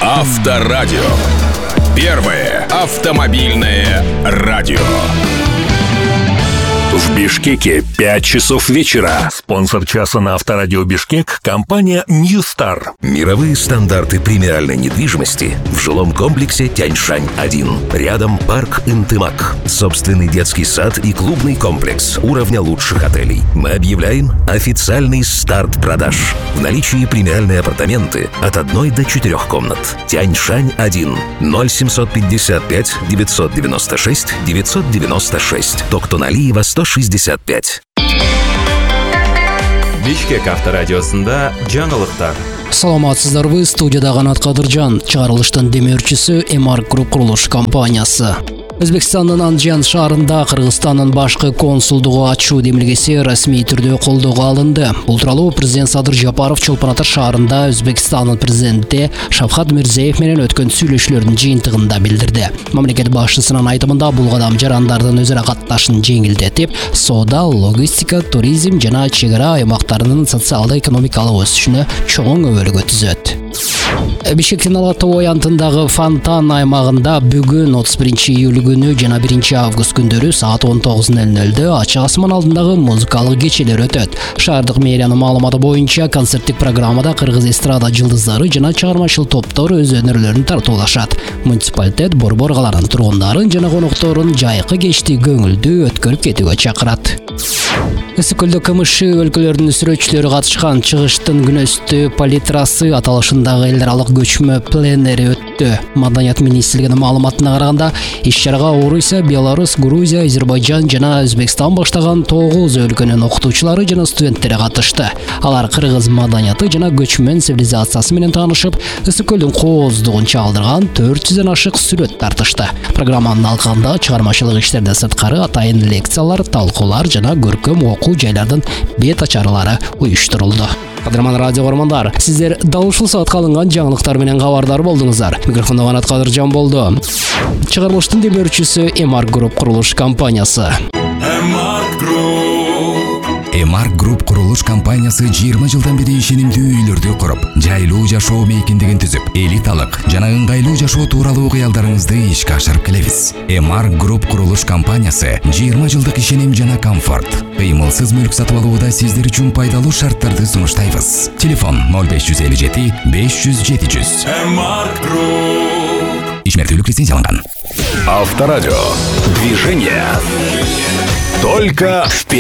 Авторадио. Первое автомобильное радио. В Бишкеке 5 часов вечера. Спонсор часа на Авторадио Бишкек — компания New Star. Мировые стандарты премиальной недвижимости в жилом комплексе Тяньшань-1. Рядом парк Интымак. Собственный детский сад и клубный комплекс уровня лучших отелей. Мы объявляем официальный старт продаж. В наличии премиальные апартаменты от 1 до 4 комнат. Тяньшань-1. 0755 996 996. Токтоналиева 165. Бишкек авторадиосында жаңылыктар. Саламатсыздарбы, студияда Канат Кадыржан. Чыгарылыштын демөөрчүсү Эмарк Груп курулуш компаниясы. Өзбекстандын Анджан шаарында Кыргызстандын башкы консулдугу ачуу демилгеси расмий түрдө колдоого алынды. Бул тууралуу президент Садыр Жапаров Чолпон Ата шаарында Өзбекстандын президенти Шавкат Мирзиеев менен өткөн сүйлөшүүлөрдүн жыйынтыгында билдирди. Мамлекет башчысынын айтымында бул кадам жарандардын өзара катташын жеңилдетип, соода, логистика, туризм жана чек ара аймактарынын социалдык-экономикалык өсүшүнө чоң өбөлгө түзөт. Бишкектин Алатоо аянтындагы Фонтан аймагында бүгүн 31 июль күнү жана 1 август күндөрү саат 19:00 ачык асман алдындагы музыкалык кечелер өтөт. Шаардык мэриянын маалыматы боюнча концерттик программада кыргыз эстрада жылдыздары жана чыгармачыл топтор өз өнөрлөрүн тартуулашат. Муниципалитет борбор каланын тургундарын жана конокторун жайкы кечти көңүлдүү өткөрүп кетүүгө чакырат. Ысык-Көлдө КМШ өлкөлөрүнүн сүрөтчүлөрү катышкан чыгыштын күнөстүү палитрасы аталышындагы эл аралык көчмө пленери өттү. Маданият министрлигинин маалыматына караганда, иш-чарага Орусия, Беларусь, Грузия, Азербайжан жана Өзбекстан баштаган 9 өлкөнүн окутуучулары жана студенттери катышты. Алар кыргыз маданияты жана көчмөн цивилизациясы менен таанышып, Ысык-Көлдүн кооздугун чалдырган 400дөн ашык сүрөт тартышты. Программанын алкагында чыгармачылык иштерден сырткары атайын лекциялар, талкуулар жана көркөм окуу жайлардын бет ачарлары уюштурулду. Кадырман радио көрмандар, сиздер дал ушул саатка алынган жаңылыктар менен кабардар болдуңуздар. Микрофондо Канат Кадыржан болду. Чыгарылыштын демөөрчүсү Эмарк Груп курулуш компаниясы. Эмарк Груп курулуш компаниясы 20 жылдан бери ишенимдүү үйлөрдү куруп, жайлуу жашоо мейкиндигин түзүп, элиталык жана ыңгайлуу жашоо тууралуу кыялдарыңызды ишке ашырып келебиз. Эмарк Груп курулуш компаниясы 20 жылдык ишеним жана комфорт. Кыймылсыз мүлк сатып алууда сиздер үчүн пайдалуу шарттарды сунуштайбыз. Телефон 0557 500 700. Эмарк Груп. Ишмертүүлүк лицензияланган. Авторадио. Движение. Только вперед.